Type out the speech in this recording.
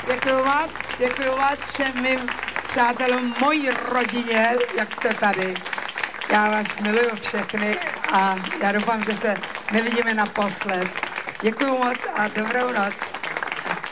Děkuju moc všem mým přátelům, mojí rodině, jak jste tady. Já vás miluju všechny a já doufám, že se nevidíme naposled. Děkuju moc a dobrou noc.